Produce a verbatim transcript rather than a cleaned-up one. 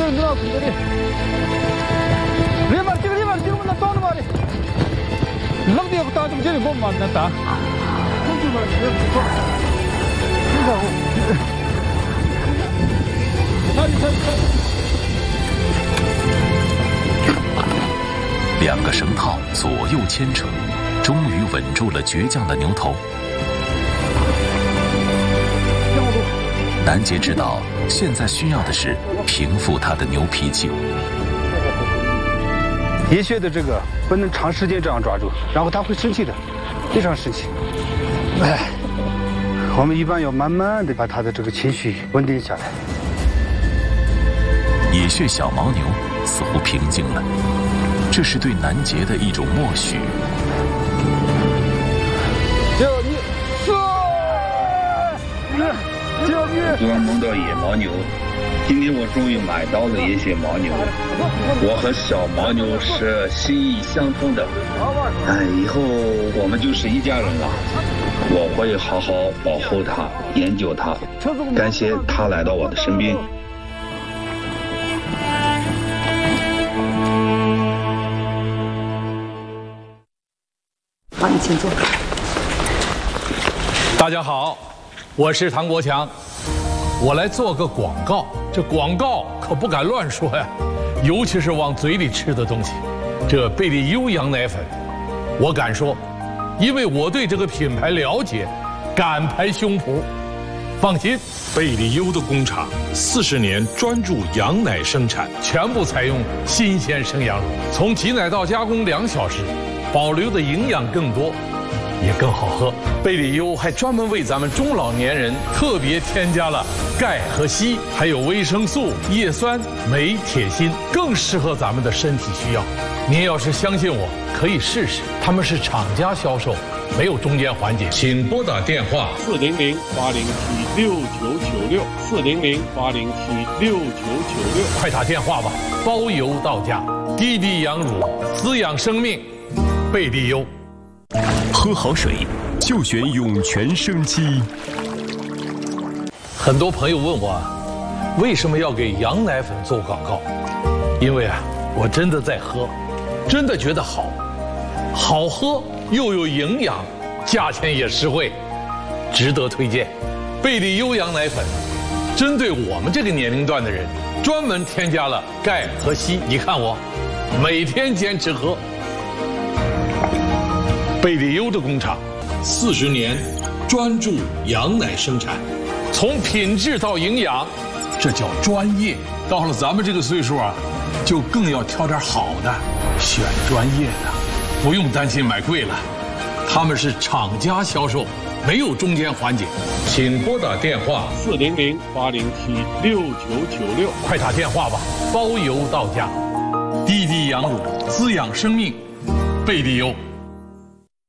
지금 누나 그들이 리말 지금 리말 지금 나 떠는 말이 럭비하고 따좀 전에 보면 안 된다. 한줄만 이거 살이 살이 살이 两个绳套左右牵扯，终于稳住了倔强的牛头。南杰知道，现在需要的是平复他的牛脾气。 野穴的这个不能长时间这样抓住，然后他会生气的，非常生气。哎，我们一般要慢慢的把他的这个情绪稳定下来。 野穴小牦牛似乎平静了。 这是对南杰的一种默许。 昨晚梦到野牦牛，今天我终于买到了野血牦牛。我和小牦牛是心意相通的，哎，以后我们就是一家人了。我会好好保护它，研究它，感谢它来到我的身边。 好，你请坐。 大家好，我是唐国强，我来做个广告。这广告可不敢乱说呀，尤其是往嘴里吃的东西。这贝利优羊奶粉，我敢说，因为我对这个品牌了解，敢拍胸脯。放心，贝利优的工厂四十年专注羊奶生产，全部采用新鲜生羊乳，从挤奶到加工两小时。 保留的营养更多，也更好喝。贝利优还专门为咱们中老年人特别添加了钙和硒，还有维生素、叶酸、镁、铁、锌，更适合咱们的身体需要。您要是相信我，可以试试。他们是厂家销售，没有中间环节。请拨打电话四零零八零七六九九六四零零八零七六九九六， 快打电话吧，包邮到家。滴滴羊乳，滋养生命。 贝利优， 喝好水就选涌泉生机。 很多朋友问我，为什么要给羊奶粉做广告？因为啊，我真的在喝，真的觉得好，好喝又有营养，价钱也实惠，值得推荐。贝利优羊奶粉，针对我们这个年龄段的人，专门添加了钙和硒。你看我，每天坚持喝。 贝利优的工厂，四十年专注羊奶生产，从品质到营养，这叫专业。到了咱们这个岁数啊，就更要挑点好的，选专业的，不用担心买贵了。他们是厂家销售，没有中间环节。请拨打电话四零零八零七六九九六， 快打电话吧，包邮到家。滴滴羊乳，滋养生命，贝利优。